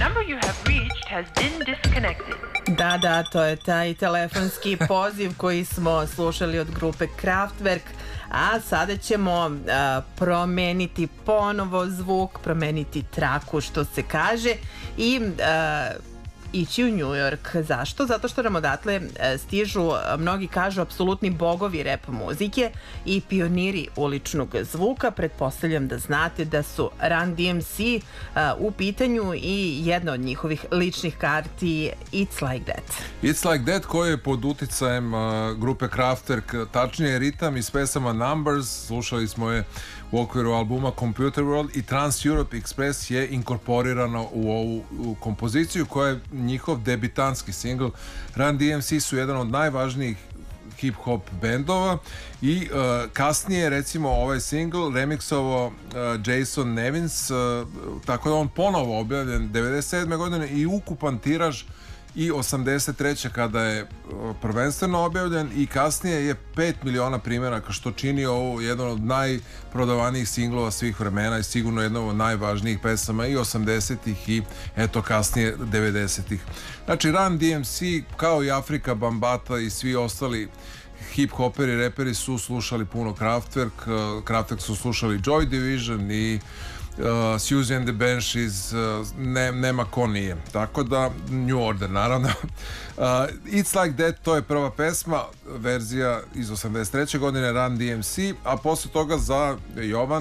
number you have reached has been disconnected. Da, to je taj telefonski poziv koji smo slušali od grupe Kraftwerk, a sada ćemo promeniti ponovo zvuk, promeniti traku, što se kaže, i ići u New York. Zašto? Zato što nam odatle stižu, mnogi kažu, apsolutni bogovi rap muzike i pioniri uličnog zvuka. Pretpostavljam da znate da su Run DMC u pitanju i jedna od njihovih ličnih karti It's Like That. It's Like That, koji je pod uticajem grupe Kraftwerk, tačnije ritam iz pesama Numbers, slušali smo je u okviru albuma Computer World, i Trans Europe Express je inkorporirano u ovu kompoziciju koja je njihov debitanski singl. Run DMC su jedan od najvažnijih hip-hop bendova i kasnije, recimo, ovaj singl remixovao Jason Nevins, tako da on ponovo objavljen 97. godine i ukupan tiraž i 83. kada je prvenstveno objavljen, i kasnije je 5 miliona primjeraka, što čini ovo jedan od najprodavanijih singlova svih vremena i sigurno jedno od najvažnijih pesama i 80-ih i eto kasnije 90-ih. Znači Run DMC, kao i Afrika Bambata i svi ostali hip-hoperi, reperi su slušali puno Kraftwerk. Kraftwerk su slušali Joy Division i Susie and the Banshees, nema ko nije. Tako da, New Order, naravno. It's Like That, to je prva pesma, verzija iz 83. godine, Run DMC, a posle toga za Jovan